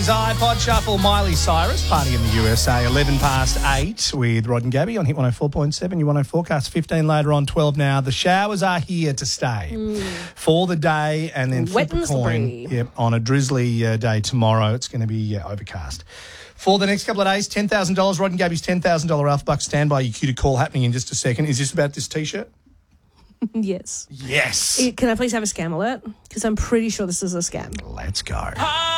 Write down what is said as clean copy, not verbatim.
iPod Shuffle, Miley Cyrus, party in the USA, 11 past 8 with Rod and Gabby on Hit 104.7, your 104 forecast, 15 later on, 12 now. The showers are here to stay for the day and then Wet flip a and coin. slippery. Yep, on a drizzly day tomorrow. It's going to be overcast. For the next couple of days, $10,000, Rod and Gabby's $10,000 Alpha Bucks standby. Your cue to call happening in just a second. Is this about this T-shirt? Yes. Yes. Can I please have a scam alert? Because I'm pretty sure this is a scam. Let's go.